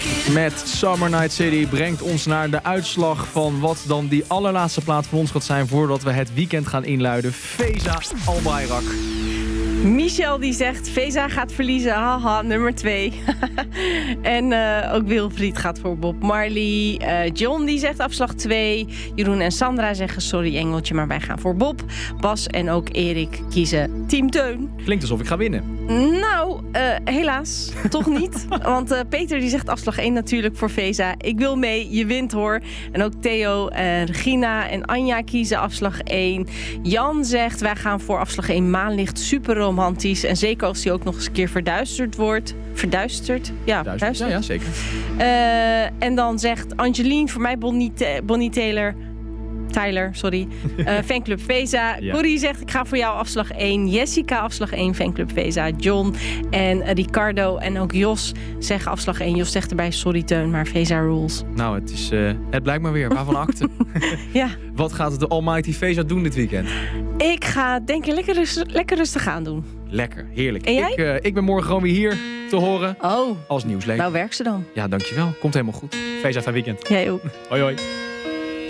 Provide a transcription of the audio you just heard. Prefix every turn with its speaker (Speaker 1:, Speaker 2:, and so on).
Speaker 1: Met Summer Night City brengt ons naar de uitslag van wat dan die allerlaatste plaat van ons gaat zijn voordat we het weekend gaan inluiden. Feza Al Bayrak.
Speaker 2: Michel die zegt, Feza gaat verliezen, haha, nummer 2. En ook Wilfried gaat voor Bob Marley. John die zegt afslag 2. Jeroen en Sandra zeggen, sorry Engeltje, maar wij gaan voor Bob. Bas en ook Erik kiezen Team Teun.
Speaker 1: Klinkt alsof ik ga winnen.
Speaker 2: Nou, helaas, toch niet. Want Peter die zegt afslag 1 natuurlijk voor Feza. Ik wil mee, je wint hoor. En ook Theo, Regina en Anja kiezen afslag 1. Jan zegt, wij gaan voor afslag 1 Maanlicht, super romantisch. En zeker als die ook nog eens een keer verduisterd wordt. Verduisterd? Ja, verduisterd.
Speaker 1: Ja, zeker.
Speaker 2: En dan zegt Angelien, voor mij Bonnie Tyler, fanclub Feza.
Speaker 1: Ja.
Speaker 2: Corrie zegt, ik ga voor jou afslag 1. Jessica afslag 1, fanclub Feza. John en Ricardo en ook Jos zeggen afslag 1. Jos zegt erbij, sorry Teun, maar Feza rules.
Speaker 1: Nou, het blijkt maar weer. Waarvan akte?
Speaker 2: Ja.
Speaker 1: Wat gaat de Almighty Feza doen dit weekend?
Speaker 2: Ik ga denk ik lekker rustig aan doen.
Speaker 1: Lekker, heerlijk.
Speaker 2: En jij?
Speaker 1: Ik ben morgen gewoon weer hier te horen
Speaker 2: Oh,
Speaker 1: als nieuwslezer.
Speaker 2: nou werk ze dan.
Speaker 1: Ja, dankjewel. Komt helemaal goed. Feza, fijn weekend.
Speaker 2: Jij ook.
Speaker 1: Hoi hoi.